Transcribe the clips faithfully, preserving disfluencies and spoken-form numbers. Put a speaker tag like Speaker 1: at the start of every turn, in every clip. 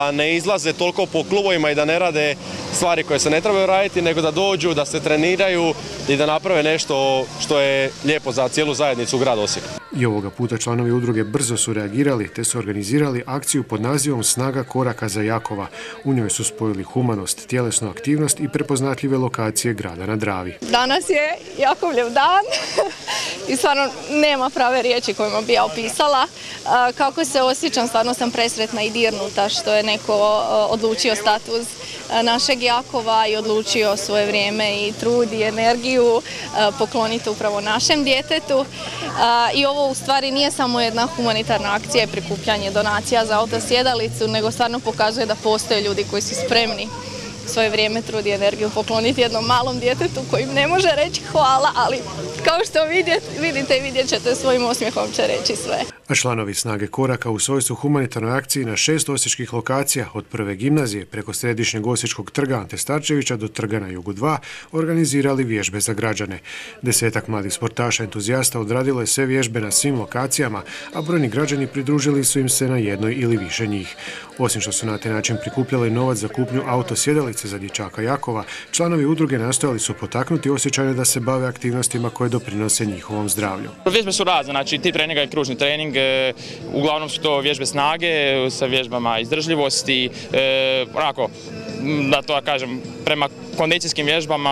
Speaker 1: A ne izlaze toliko po klubovima i da ne rade stvari koje se ne trebaju raditi, nego da dođu, da se treniraju i da naprave nešto što je lijepo za cijelu zajednicu u grad Osijek.
Speaker 2: I ovoga puta članovi udruge brzo su reagirali te su organizirali akciju pod nazivom Snaga koraka za Jakova. U njoj su spojili humanost, tjelesnu aktivnost i prepoznatljive lokacije grada na Dravi.
Speaker 3: Danas je Jakovljev dan i stvarno nema prave riječi kojima bi ja opisala. Kako se osjećam, stvarno sam presretna i dirnuta što je neko odlučio stati uz našeg Jakova i odlučio svoje vrijeme i trud i energiju pokloniti upravo našem djetetu. I ovo u stvari nije samo jedna humanitarna akcija i prikupljanje donacija za autosjedalicu, nego stvarno pokazuje da postoje ljudi koji su spremni svoje vrijeme, trud i energiju pokloniti jednom malom djetetu koji im ne može reći hvala, ali kao što vidite i vidjet ćete, svojim osmijehom će reći sve.
Speaker 2: A članovi Snage koraka u svojstvu humanitarnoj akciji na šest osječkih lokacija, od prve gimnazije preko središnjeg osječkog trga Ante Starčevića do trga na Jugu dva, organizirali vježbe za građane. Desetak mladih sportaša entuzijasta odradilo je sve vježbe na svim lokacijama, a brojni građani pridružili su im se na jednoj ili više njih. Osim što su na taj način prikupljali novac za kupnju autosjedalice za dječaka Jakova, članovi udruge nastojali su potaknuti Osječane da se bave aktivnostima koje doprinose njihovom zdravlju.
Speaker 4: Vježbe su razne, znači tip treninga je kružni trening, e, uglavnom su to vježbe snage sa vježbama izdržljivosti, e, onako, da to kažem, prema kondicijskim vježbama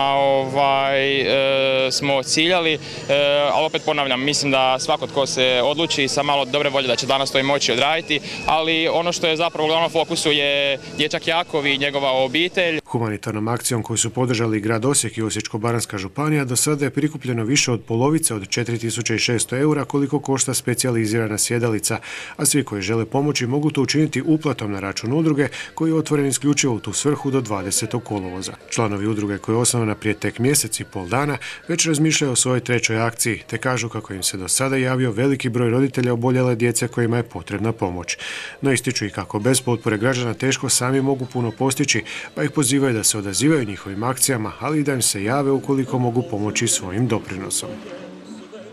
Speaker 4: ovaj, e, smo ciljali, e, ali opet ponavljam, mislim da svako tko se odluči sa malo dobre volje da će danas to i moći odraditi, ali ono što je zapravo u glavnom fokusu je dječak Jakov i njegova obitelj.
Speaker 2: Humanitarnom akcijom koju su podržali grad Osijek i Osječko-baranjska županija do sada je prikupljeno više od polovice od četiri tisuće šesto eura koliko košta specijalizirana sjedalica, a svi koji žele pomoći mogu to učiniti uplatom na račun udruge koji je otvoren isključivo u tu svrhu do dvadesetog kolovoza. Članovi udruge koja je osnovana prije tek mjesec i pol dana već razmišljaju o svojoj trećoj akciji te kažu kako im se do sada javio veliki broj roditelja oboljele djece kojima je potrebna pomoć. No ističu i kako bez potpore građana teško sami mogu puno postići, pa ih pozivaju da se odazivaju njihovim akcijama, ali i da im se jave ukoliko mogu pomoći svojim doprinosom.